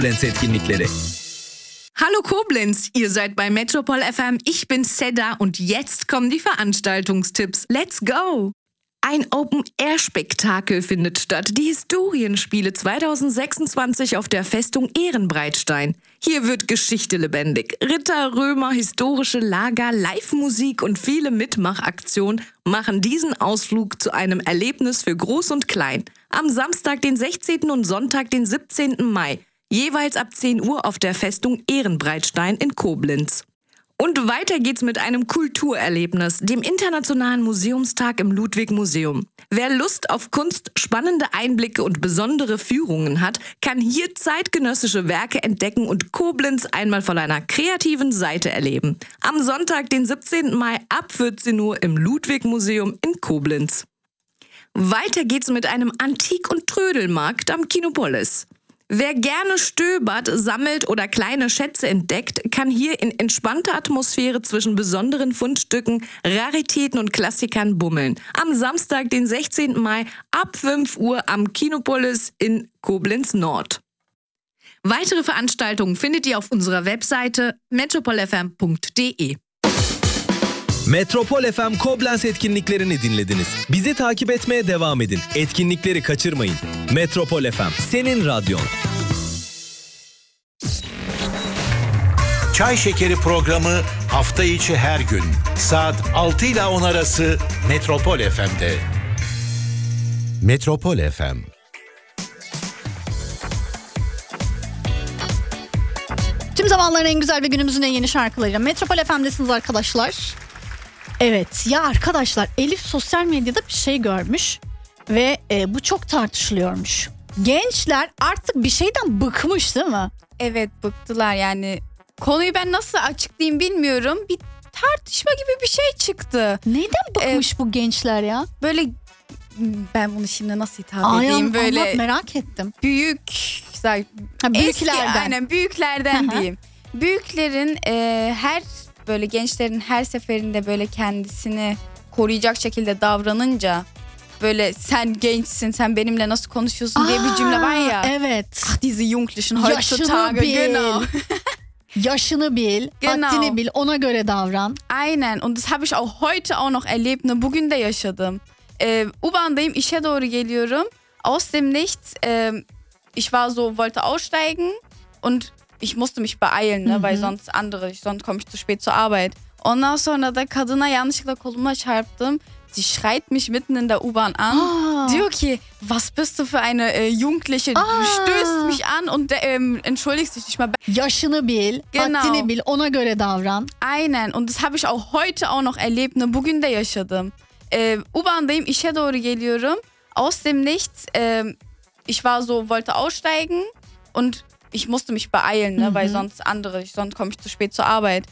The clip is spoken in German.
Koblenz etkinlikleri. Hallo Koblenz, ihr seid bei Metropol FM, ich bin Seda und jetzt kommen die Veranstaltungstipps. Let's go! Ein Open-Air-Spektakel findet statt, die Historienspiele 2026 auf der Festung Ehrenbreitstein. Hier wird Geschichte lebendig. Ritter, Römer, historische Lager, Live-Musik und viele Mitmachaktionen machen diesen Ausflug zu einem Erlebnis für Groß und Klein. Am Samstag, den 16. und Sonntag, den 17. Mai. Jeweils ab 10 Uhr auf der Festung Ehrenbreitstein in Koblenz. Und weiter geht's mit einem Kulturerlebnis, dem Internationalen Museumstag im Ludwig-Museum. Wer Lust auf Kunst, spannende Einblicke und besondere Führungen hat, kann hier zeitgenössische Werke entdecken und Koblenz einmal von einer kreativen Seite erleben. Am Sonntag, den 17. Mai ab 14 Uhr im Ludwig-Museum in Koblenz. Weiter geht's mit einem Antik- und Trödelmarkt am Kinopolis. Wer gerne stöbert, sammelt oder kleine Schätze entdeckt, kann hier in entspannter Atmosphäre zwischen besonderen Fundstücken, Raritäten und Klassikern bummeln. Am Samstag, den 16. Mai ab 5 Uhr am Kinopolis in Koblenz Nord. Weitere Veranstaltungen findet ihr auf unserer Webseite metropolfm.de. Metropol FM Koblenz etkinliklerini dinlediniz. Bizi takip etmeye devam edin. Etkinlikleri kaçırmayın. Metropol FM, senin radyon. Çay Şekeri programı hafta içi her gün saat 6 ile 10 arası Metropol FM'de. Metropol FM. Tüm zamanların en güzel ve günümüzün en yeni şarkılarıyla Metropol FM'desiniz arkadaşlar. Evet ya arkadaşlar, Elif sosyal medyada bir şey görmüş ve bu çok tartışılıyormuş. Gençler artık bir şeyden bıkmış değil mi? Evet, bıktılar yani. Konuyu ben nasıl açıklayayım bilmiyorum. Bir tartışma gibi bir şey çıktı. Neyden bıkmış bu gençler ya? Böyle, ben bunu şimdi nasıl hitap edeyim? Böyle anlat, merak ettim. Büyüklerden. Büyüklerden diyeyim. Büyüklerin her böyle gençlerin her seferinde böyle kendisini koruyacak şekilde davranınca, böyle sen gençsin, sen benimle nasıl konuşuyorsun diye bir cümle var ya. Evet. Ach, diese Jugendlichen Yaşını heutzutage, bil. genau. Yaşını bil, Genau. haddini bil, ona göre davran. Aynen, und das habe ich auch heute auch noch erlebt. Bugün de yaşadım. U-Bahn'dayım, işe doğru geliyorum. Aus dem Nichts, ich war so, wollte aussteigen und ich musste mich beeilen, ne, weil sonst komme ich zu spät zur Arbeit. Ondan sonra da kadına yanlışlıkla koluma çarptım. Sie schreit mich mitten in der U-Bahn an. Diyor ki, was bist du für eine Jugendliche? Du stößt mich an und entschuldigst dich nicht mal. Yaşını bil, Genau. haddini bil, ona göre davran. Aynen, und das habe ich auch heute auch noch erlebt. Bugün de yaşadım. U-Bahn'dayım, işe doğru geliyorum. Aus dem Nichts, ich war so, wollte aussteigen und ich musste mich beeilen, ne, weil sonst komme ich zu spät zur Arbeit.